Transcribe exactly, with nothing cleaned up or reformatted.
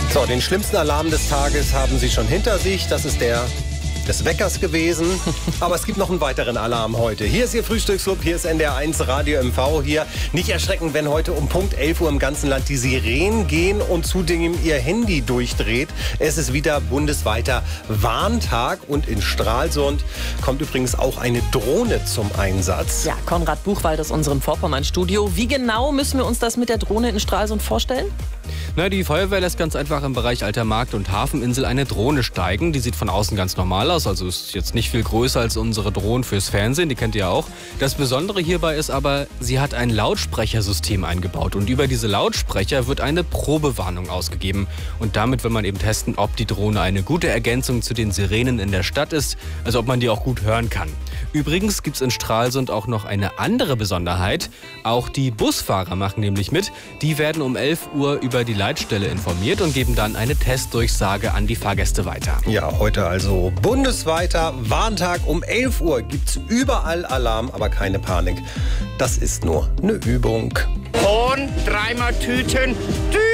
So, den schlimmsten Alarm des Tages haben Sie schon hinter sich. Das ist der des Weckers gewesen. Aber es gibt noch einen weiteren Alarm heute. Hier ist Ihr Frühstücksclub, hier ist N D R eins Radio M V. Hier nicht erschrecken, wenn heute um Punkt elf Uhr im ganzen Land die Sirenen gehen und zudem Ihr Handy durchdreht. Es ist wieder bundesweiter Warntag und in Stralsund kommt übrigens auch eine Drohne zum Einsatz. Ja, Konrad Buchwald aus unserem Vorpommern-Studio. Wie genau müssen wir uns das mit der Drohne in Stralsund vorstellen? Na, die Feuerwehr lässt ganz einfach im Bereich Alter Markt und Hafeninsel eine Drohne steigen. Die sieht von außen ganz normal aus, also ist jetzt nicht viel größer als unsere Drohnen fürs Fernsehen, die kennt ihr ja auch. Das Besondere hierbei ist aber, sie hat ein Lautsprechersystem eingebaut und über diese Lautsprecher wird eine Probewarnung ausgegeben. Und damit will man eben testen, ob die Drohne eine gute Ergänzung zu den Sirenen in der Stadt ist, also ob man die auch gut hören kann. Übrigens gibt es in Stralsund auch noch eine andere Besonderheit. Auch die Busfahrer machen nämlich mit. Die werden um elf Uhr über die Leitstelle informiert und geben dann eine Testdurchsage an die Fahrgäste weiter. Ja, heute also bundesweiter Warntag. Um elf Uhr gibt es überall Alarm, aber keine Panik. Das ist nur eine Übung. Und dreimal Tüten. Tüten.